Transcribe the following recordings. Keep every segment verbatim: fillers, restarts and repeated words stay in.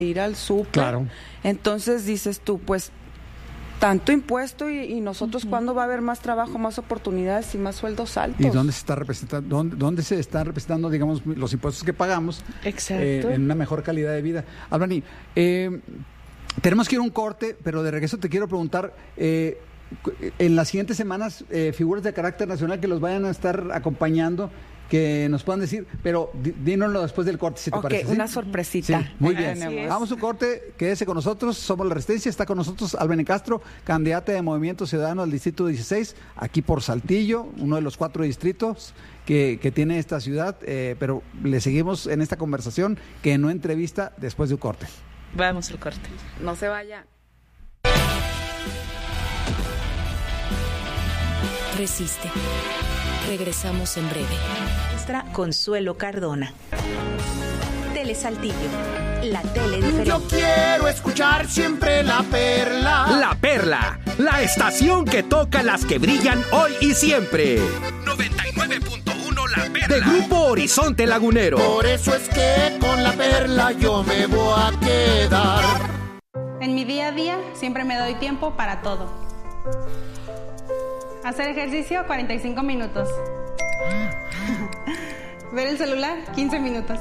ir al súper. Claro. Entonces dices tú, pues, tanto impuesto y, y nosotros, uh-huh. ¿cuándo va a haber más trabajo, más oportunidades y más sueldos altos? ¿Y dónde se está representando, dónde, dónde se están representando, digamos, los impuestos que pagamos? Exacto. Eh, en una mejor calidad de vida? Albany, eh, tenemos que ir a un corte, pero de regreso te quiero preguntar, eh, en las siguientes semanas, eh, figuras de carácter nacional que los vayan a estar acompañando, que nos puedan decir, pero dínoslo después del corte, si te okay, parece. Ok, una ¿sí? sorpresita. Sí, muy bien. Vamos a un corte, quédese con nosotros, somos La Resistencia, está con nosotros Albany Castro, candidata de Movimiento Ciudadano al Distrito dieciséis, aquí por Saltillo, uno de los cuatro distritos que, que tiene esta ciudad, eh, pero le seguimos en esta conversación, que no entrevista, después de un corte. Vamos al corte. No se vaya. Resiste. Regresamos en breve. Maestra Consuelo Cardona. Tele Saltillo, la tele diferente. Yo quiero escuchar siempre La Perla. La Perla, la estación que toca las que brillan hoy y siempre. noventa y nueve punto uno La Perla. De Grupo Horizonte Lagunero. Por eso es que con La Perla yo me voy a quedar. En mi día a día siempre me doy tiempo para todo. Hacer ejercicio, cuarenta y cinco minutos. Ver el celular, quince minutos.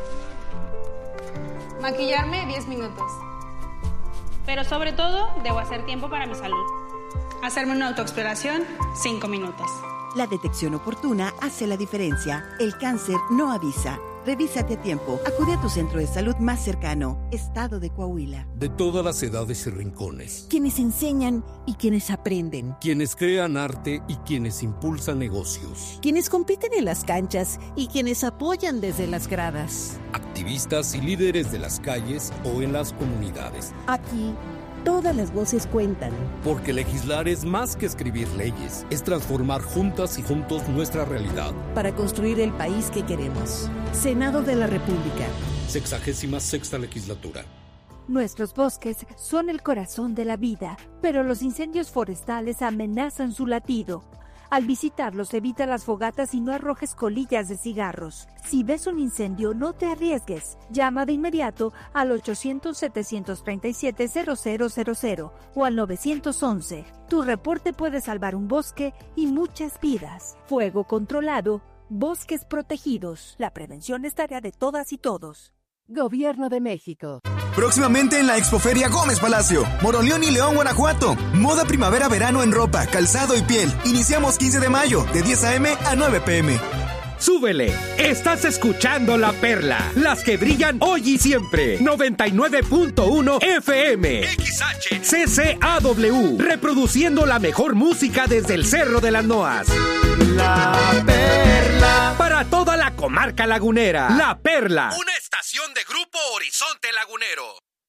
Maquillarme, diez minutos. Pero sobre todo, debo hacer tiempo para mi salud. Hacerme una autoexploración, cinco minutos. La detección oportuna hace la diferencia. El cáncer no avisa. Revísate a tiempo. Acude a tu centro de salud más cercano. Estado de Coahuila. De todas las edades y rincones. Quienes enseñan y quienes aprenden. Quienes crean arte y quienes impulsan negocios. Quienes compiten en las canchas y quienes apoyan desde las gradas. Activistas y líderes de las calles o en las comunidades. Aquí, todas las voces cuentan. Porque legislar es más que escribir leyes, es transformar juntas y juntos nuestra realidad. Para construir el país que queremos. Senado de la República. Sexagésima sexta legislatura. Nuestros bosques son el corazón de la vida, pero los incendios forestales amenazan su latido. Al visitarlos, evita las fogatas y no arrojes colillas de cigarros. Si ves un incendio, no te arriesgues. Llama de inmediato al ochocientos, setecientos treinta y siete, cero cero cero cero o al nueve once. Tu reporte puede salvar un bosque y muchas vidas. Fuego controlado, bosques protegidos. La prevención es tarea de todas y todos. Gobierno de México. Próximamente en la Expoferia Gómez Palacio, Moroleón y León, Guanajuato. Moda primavera-verano en ropa, calzado y piel. Iniciamos quince de mayo, de diez a eme a nueve pe eme. ¡Súbele! Estás escuchando La Perla, las que brillan hoy y siempre. noventa y nueve punto uno F M. X H C C A W. Reproduciendo la mejor música desde el Cerro de las Noas. La Perla. Para toda la comarca lagunera. La Perla. Una estación de Grupo Horizonte Lagunero.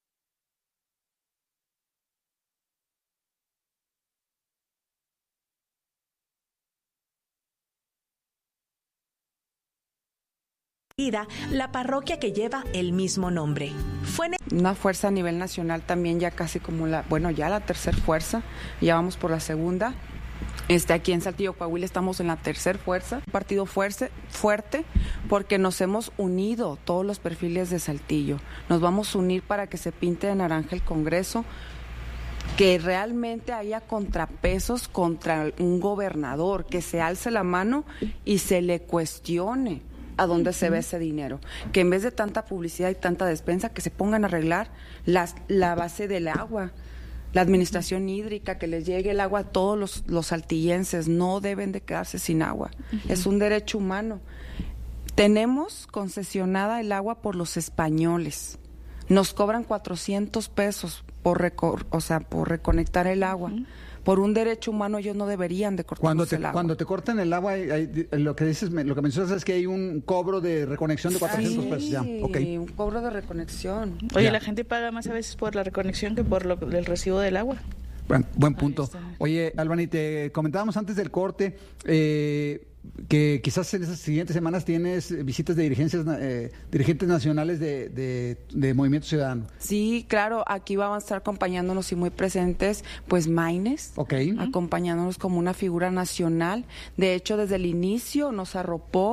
La parroquia que lleva el mismo nombre. Fue en... Una fuerza a nivel nacional también, ya casi como la, bueno, ya la tercera fuerza, ya vamos por la segunda. Este, aquí en Saltillo, Coahuila, estamos en la tercera fuerza, un partido fuerte, fuerte, porque nos hemos unido todos los perfiles de Saltillo. Nos vamos a unir para que se pinte de naranja el Congreso, que realmente haya contrapesos contra un gobernador, que se alce la mano y se le cuestione a dónde se ve ese dinero, que en vez de tanta publicidad y tanta despensa, que se pongan a arreglar las, la base del agua, la administración hídrica, que les llegue el agua a todos los, los saltillenses. No deben de quedarse sin agua, uh-huh. Es un derecho humano. Tenemos concesionada el agua por los españoles, nos cobran cuatrocientos pesos por, recor- o sea, por reconectar el agua. Uh-huh. Por un derecho humano ellos no deberían de cortar cuando te, el agua. Cuando te cortan el agua, hay, hay, lo que dices, lo que mencionas es que hay un cobro de reconexión de cuatrocientos pesos. Ya, okay. Un cobro de reconexión. Oye, ya. La gente paga más a veces por la reconexión que por lo, el recibo del agua. Buen, buen punto. Oye, Albany, te comentábamos antes del corte eh, que quizás en esas siguientes semanas tienes visitas de dirigencias, eh, dirigentes nacionales de, de, de Movimiento Ciudadano. Sí, claro, aquí van a estar acompañándonos y muy presentes, pues Maines, okay. acompañándonos como una figura nacional. De hecho, desde el inicio nos arropó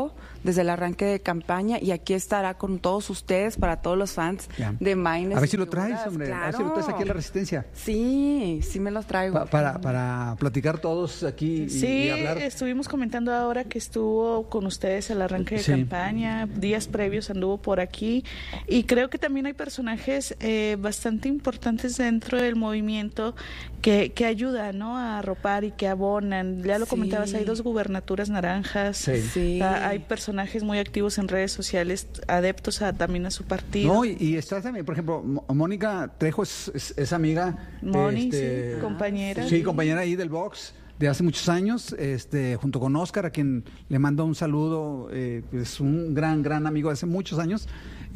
desde el arranque de campaña y aquí estará con todos ustedes, para todos los fans ya. de Maynes. A ver si lo traes, hombre, claro. a ver si lo traes aquí en La Resistencia. Sí, sí me los traigo. Pa para, para platicar todos aquí y, sí, y hablar. Sí, estuvimos comentando ahora que estuvo con ustedes el arranque de sí. campaña, días previos anduvo por aquí y creo que también hay personajes eh, bastante importantes dentro del movimiento que, que ayudan, ¿no?, a arropar y que abonan. Ya lo sí. comentabas, hay dos gubernaturas naranjas, sí. Sí. hay personajes muy activos en redes sociales, adeptos a, también a su partido. No, y, y está también, por ejemplo, Mónica Trejo es, es, es amiga. Moni, este, sí, compañera. Sí, compañera ahí del box de hace muchos años, este, junto con Oscar, a quien le mando un saludo, eh, es un gran, gran amigo de hace muchos años.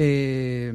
Eh,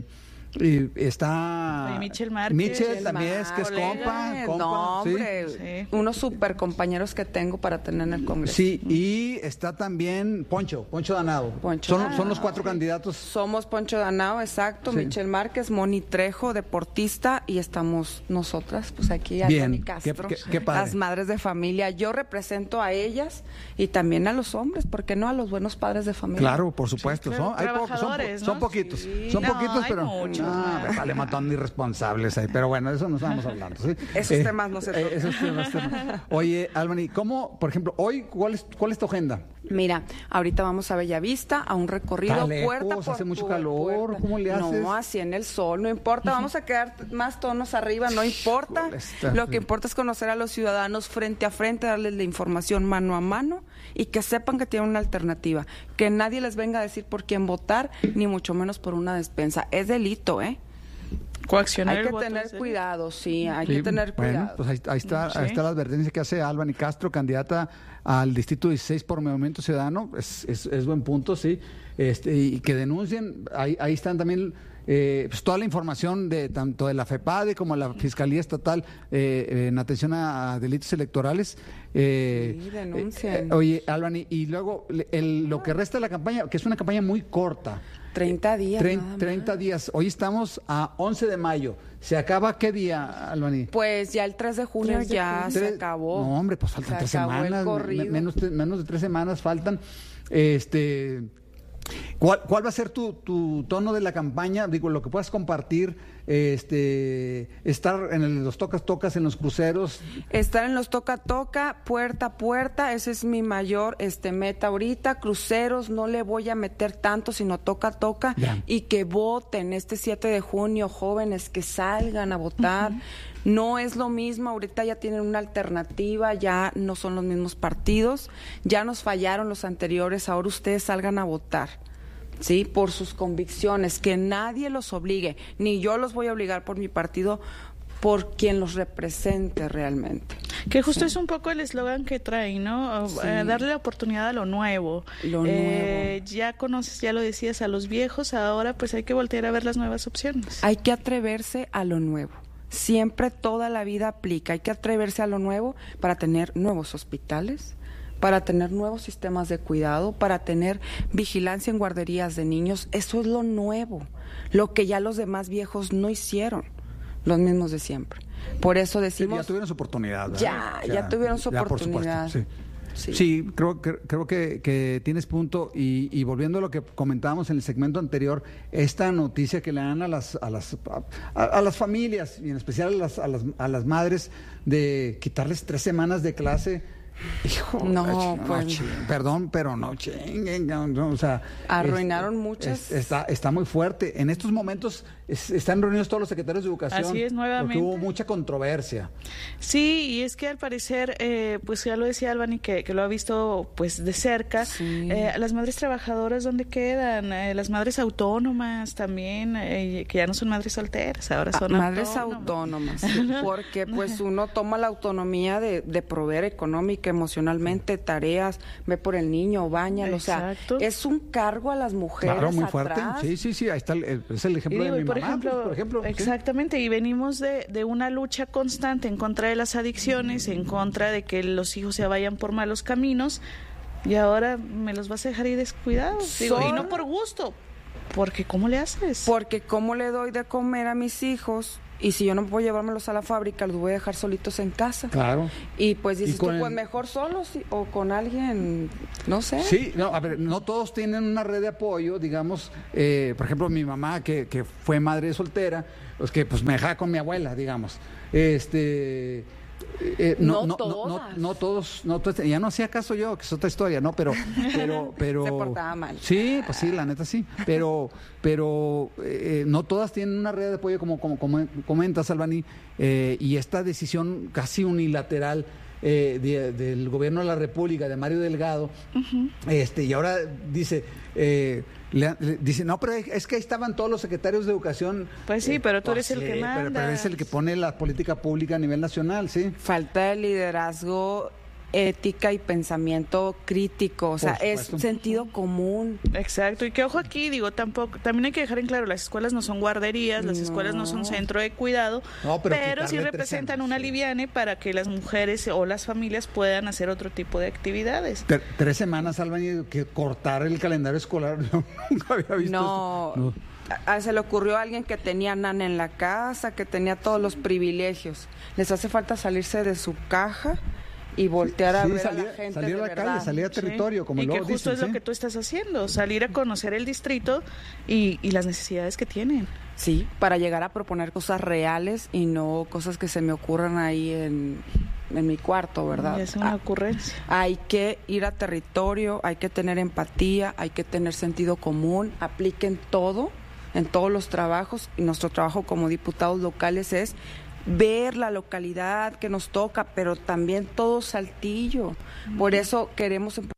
Y está Oye, Michel Márquez, Michel también es que es compa, compa no, hombre, ¿sí? Sí. unos super compañeros que tengo para tener en el Congreso. Sí, y está también Poncho, Poncho Danado. Poncho. Son, son los cuatro sí. candidatos. Somos Poncho Danado, exacto, sí. Michel Márquez, Moni Trejo, deportista, y estamos nosotras, pues aquí, Albany Castro, qué, qué, qué padre. Las madres de familia. Yo represento a ellas y también a los hombres, ¿por qué no a los buenos padres de familia? Claro, por supuesto. Sí, claro, son, hay pocos, son, ¿no? son poquitos, sí. son no, poquitos, pero muchos, no, me vale matón irresponsables ahí, pero bueno, de eso no estamos hablando. ¿sí? Esos eh, temas no se tocan. Eh, esos temas, temas. Oye, Albany, ¿cómo, por ejemplo, hoy, cuál es, cuál es tu agenda? Mira, ahorita vamos a Bellavista, a un recorrido lejos, puerta por hace mucho puerta. calor, ¿cómo le haces? No, así en el sol, no importa, vamos a quedar más tonos arriba, no importa. Lo que importa es conocer a los ciudadanos frente a frente, darles la información mano a mano y que sepan que tienen una alternativa, que nadie les venga a decir por quién votar, ni mucho menos por una despensa. Es delito, ¿eh? Coaccionar hay que el voto tener ese. cuidado, sí, hay sí, que tener bueno, cuidado. Pues ahí, ahí está, sí. ahí está la advertencia que hace Albany Castro, candidata al Distrito dieciséis por Movimiento Ciudadano, es, es, es buen punto, sí, este, y que denuncien, ahí, ahí están también eh, pues toda la información de tanto de la FEPADE como de la Fiscalía Estatal eh, en atención a, a delitos electorales. Eh, sí, denuncien. Eh, oye, Albany, y luego el, lo que resta de la campaña, que es una campaña muy corta. treinta días. treinta, treinta días. Hoy estamos a once de mayo. ¿Se acaba qué día, Albany? Pues ya el tres de junio tres de ya junio. se acabó. No, hombre, pues faltan se tres semanas. Me, menos, menos de tres semanas faltan. Este, ¿cuál, cuál va a ser tu, tu tono de la campaña? Digo, lo que puedas compartir, este, estar en el, los tocas-tocas, en los cruceros. Estar en los toca-toca, puerta a puerta, ese es mi mayor este, meta ahorita. Cruceros, no le voy a meter tanto, sino toca-toca y que voten este siete de junio, jóvenes que salgan a votar. Uh-huh. No es lo mismo, ahorita ya tienen una alternativa, ya no son los mismos partidos, ya nos fallaron los anteriores, ahora ustedes salgan a votar. Sí, por sus convicciones, que nadie los obligue, ni yo los voy a obligar por mi partido, por quien los represente realmente. Que justo sí. es un poco el eslogan que traen, ¿no? Sí. Eh, darle la oportunidad a lo nuevo. Lo eh, nuevo. Ya conoces, ya lo decías, a los viejos, ahora pues hay que voltear a ver las nuevas opciones. Hay que atreverse a lo nuevo. Siempre, toda la vida aplica. Hay que atreverse a lo nuevo para tener nuevos hospitales, para tener nuevos sistemas de cuidado, para tener vigilancia en guarderías de niños. Eso es lo nuevo, lo que ya los demás viejos no hicieron, los mismos de siempre. Por eso decimos... Sí, ya tuvieron su oportunidad. Ya, ya, ya tuvieron su ya, oportunidad. Por supuesto, sí. Sí, sí creo, creo, creo que, que tienes punto. Y, y volviendo a lo que comentábamos en el segmento anterior, esta noticia que le dan a las a las a, a las familias, y en especial a las, a las a las madres, de quitarles tres semanas de clase. Hijo, no, no, pues, no ching, perdón, pero no chinguen, no, no, o sea, arruinaron es, muchas. Es, está, está muy fuerte. En estos momentos es, están reunidos todos los secretarios de educación. Así es, nuevamente. Porque hubo mucha controversia. Sí, y es que al parecer, eh, pues ya lo decía Albany, que, que lo ha visto pues de cerca. Sí. Eh, las madres trabajadoras, ¿dónde quedan? Eh, las madres autónomas también, eh, que ya no son madres solteras, ahora son ah, madres autónomas. autónomas, porque pues uno toma la autonomía de, de proveer económica, emocionalmente, tareas, ve por el niño, báñalo, exacto. O sea, es un cargo a las mujeres. Claro, muy atrás. fuerte. Sí, sí, sí, ahí está, el, es el ejemplo digo, de mi por mamá, ejemplo, pues, por ejemplo. Exactamente, ¿sí? Y venimos de, de una lucha constante en contra de las adicciones, en contra de que los hijos se vayan por malos caminos, y ahora me los vas a dejar ahí descuidados. Digo, y no por gusto, Porque ¿cómo le haces? Porque ¿cómo le doy de comer a mis hijos? Y si yo no puedo llevármelos a la fábrica, los voy a dejar solitos en casa. Claro. Y pues dices ¿Y tú, con pues el... mejor solos o con alguien, no sé. Sí, no, a ver, no todos tienen una red de apoyo, digamos, eh, por ejemplo, mi mamá, que, que fue madre soltera, pues que pues me dejaba con mi abuela, digamos. Este... Eh, no, no, no, no, no todos, no todos, ya no hacía caso yo, que es otra historia, ¿no? Pero, pero, pero. Se portaba mal. Sí, pues sí, la neta sí. Pero, pero eh, no todas tienen una red de apoyo como, como, como comentas, Albany, eh, y esta decisión casi unilateral eh, de, del gobierno de la República, de Mario Delgado, uh-huh. este, y ahora dice. Eh, Le, le, dice, no, pero es que ahí estaban todos los secretarios de educación. Pues sí, pero tú eres eh, el que manda. Pero, pero eres el que pone la política pública a nivel nacional, sí. Falta de liderazgo, ética y pensamiento crítico, o sea, es sentido común. Exacto, y que ojo aquí, digo, tampoco, también hay que dejar en claro, las escuelas no son guarderías, las no. escuelas no son centro de cuidado, no, pero, pero sí representan un aliviane para que las mujeres o las familias puedan hacer otro tipo de actividades. T- tres semanas, Albany, que cortar el calendario escolar, yo nunca había visto no. esto. No. A, se le ocurrió a alguien que tenía nana en la casa, que tenía todos los privilegios. Les hace falta salirse de su caja y voltear a sí, ver salir, a la gente salir de a la verdad. calle, salir a territorio, sí. como y luego que justo dicen, es ¿sí? lo que tú estás haciendo, salir a conocer el distrito y, y las necesidades que tienen. Sí, para llegar a proponer cosas reales y no cosas que se me ocurran ahí en, en mi cuarto, ¿verdad? Y es una ah, ocurrencia. Hay que ir a territorio, hay que tener empatía, hay que tener sentido común, apliquen todo en todos los trabajos, y nuestro trabajo como diputados locales es ver la localidad que nos toca, pero también todo Saltillo. Por eso queremos